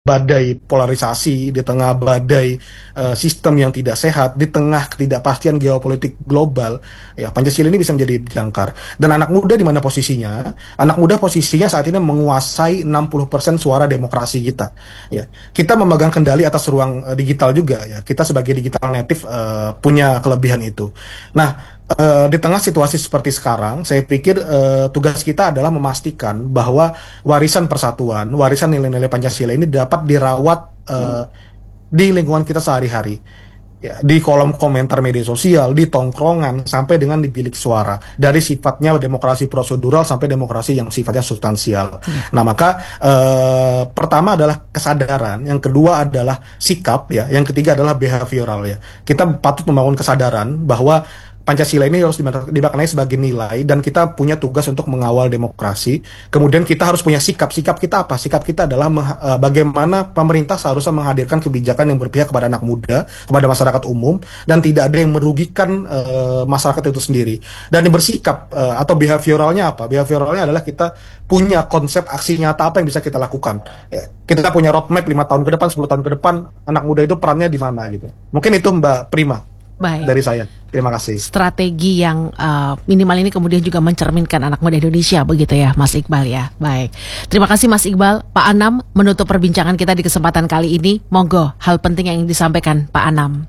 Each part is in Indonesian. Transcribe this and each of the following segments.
badai polarisasi, di tengah badai sistem yang tidak sehat, di tengah ketidakpastian geopolitik global, ya Pancasila ini bisa menjadi jangkar. Dan anak muda di mana posisinya? Anak muda posisinya saat ini menguasai 60% suara demokrasi kita. Ya, kita memegang kendali atas ruang digital juga ya. Kita sebagai digital native punya kelebihan itu. Nah, di tengah situasi seperti sekarang, saya pikir tugas kita adalah memastikan bahwa warisan persatuan, warisan nilai-nilai Pancasila ini dapat dirawat di lingkungan kita sehari-hari. Ya, di kolom komentar media sosial, di tongkrongan, sampai dengan di bilik suara. Dari sifatnya demokrasi prosedural sampai demokrasi yang sifatnya substansial. Nah, maka pertama adalah kesadaran, yang kedua adalah sikap, ya, yang ketiga adalah behavioral, ya. Kita patut membangun kesadaran bahwa Pancasila ini harus dimaknai sebagai nilai dan kita punya tugas untuk mengawal demokrasi. Kemudian kita harus punya sikap. Sikap kita apa? Sikap kita adalah bagaimana pemerintah seharusnya menghadirkan kebijakan yang berpihak kepada anak muda, kepada masyarakat umum, dan tidak ada yang merugikan masyarakat itu sendiri. Dan yang bersikap atau behavioralnya apa? Behavioralnya adalah kita punya konsep aksi nyata apa yang bisa kita lakukan. Ya, kita punya roadmap 5 tahun ke depan, 10 tahun ke depan, anak muda itu perannya di mana gitu. Mungkin itu Mbak Prima Baik. dari saya. Terima kasih. Strategi yang minimal ini kemudian juga mencerminkan anak muda Indonesia, begitu ya Mas Iqbal ya. Baik, terima kasih Mas Iqbal. Pak Anam, menutup perbincangan kita di kesempatan kali ini, monggo hal penting yang ingin disampaikan Pak Anam.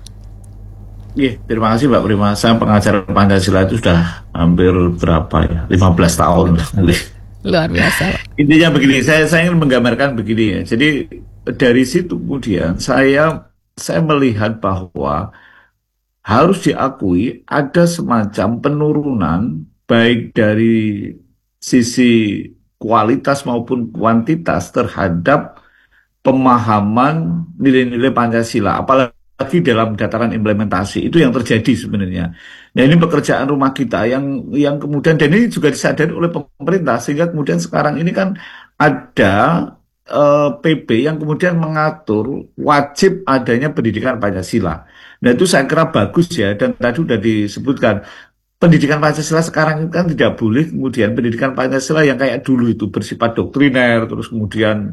Iya, terima kasih Mbak Prima. Saya pengajar Pancasila itu sudah hampir berapa ya, 15 tahun. Luar biasa. Intinya begini, saya ingin menggambarkan begini ya. Jadi dari situ kemudian saya melihat bahwa harus diakui ada semacam penurunan baik dari sisi kualitas maupun kuantitas terhadap pemahaman nilai-nilai Pancasila, apalagi dalam dataran implementasi. Itu yang terjadi sebenarnya. Nah, ini pekerjaan rumah kita yang kemudian, dan ini juga disadari oleh pemerintah, sehingga kemudian sekarang ini kan ada PP yang kemudian mengatur wajib adanya pendidikan Pancasila. Nah, itu saya kira bagus ya, dan tadi sudah disebutkan, pendidikan Pancasila sekarang kan tidak boleh kemudian pendidikan Pancasila yang kayak dulu itu bersifat doktriner, terus kemudian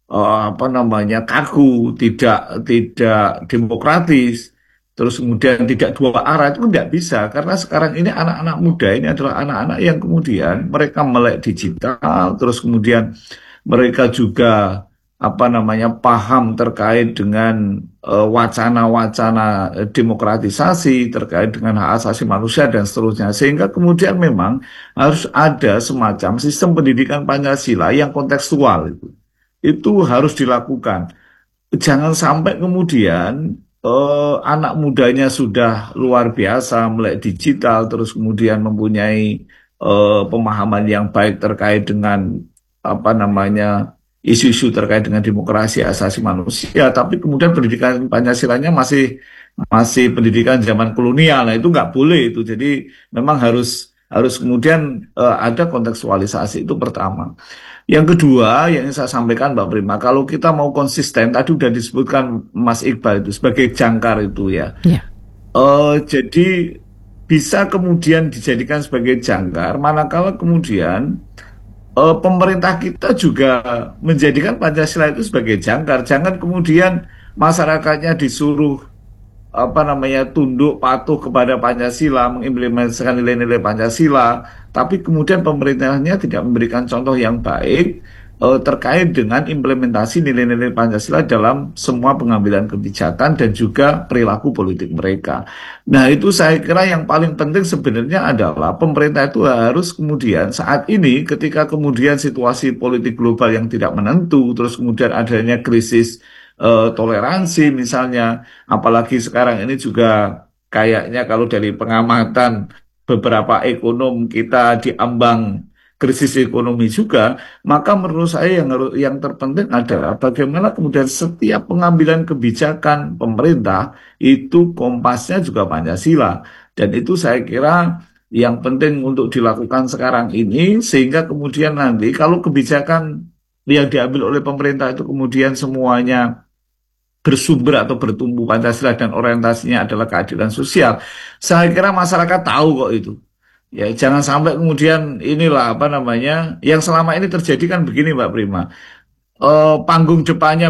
kaku, tidak demokratis, terus kemudian tidak dua arah, itu tidak bisa, karena sekarang ini anak-anak muda ini adalah anak-anak yang kemudian mereka melek digital, terus kemudian mereka juga paham terkait dengan wacana-wacana demokratisasi, terkait dengan hak asasi manusia dan seterusnya, sehingga kemudian memang harus ada semacam sistem pendidikan Pancasila yang kontekstual itu harus dilakukan. Jangan sampai kemudian anak mudanya sudah luar biasa melek digital, terus kemudian mempunyai pemahaman yang baik terkait dengan isu-isu terkait dengan demokrasi asasi manusia, tapi kemudian pendidikan Pancasilanya masih pendidikan zaman kolonial. Nah, itu nggak boleh itu. Jadi memang harus kemudian ada kontekstualisasi, itu pertama. Yang kedua yang saya sampaikan Mbak Prima, kalau kita mau konsisten, tadi sudah disebutkan Mas Iqbal itu sebagai jangkar itu ya. Yeah. Jadi bisa kemudian dijadikan sebagai jangkar, manakala kemudian pemerintah kita juga menjadikan Pancasila itu sebagai jangkar. Jangan kemudian masyarakatnya disuruh tunduk patuh kepada Pancasila, mengimplementasikan nilai-nilai Pancasila, tapi kemudian pemerintahnya tidak memberikan contoh yang baik terkait dengan implementasi nilai-nilai Pancasila dalam semua pengambilan kebijakan dan juga perilaku politik mereka. Nah, itu saya kira yang paling penting sebenarnya adalah pemerintah itu harus kemudian saat ini ketika kemudian situasi politik global yang tidak menentu, terus kemudian adanya krisis toleransi misalnya, apalagi sekarang ini juga kayaknya kalau dari pengamatan beberapa ekonom kita diambang krisis ekonomi juga, maka menurut saya yang terpenting adalah bagaimana kemudian setiap pengambilan kebijakan pemerintah itu kompasnya juga Pancasila, dan itu saya kira yang penting untuk dilakukan sekarang ini, sehingga kemudian nanti kalau kebijakan yang diambil oleh pemerintah itu kemudian semuanya bersumber atau bertumbuh Pancasila dan orientasinya adalah keadilan sosial, saya kira masyarakat tahu kok itu. Ya, jangan sampai kemudian inilah yang selama ini terjadi kan begini Mbak Prima. panggung depannya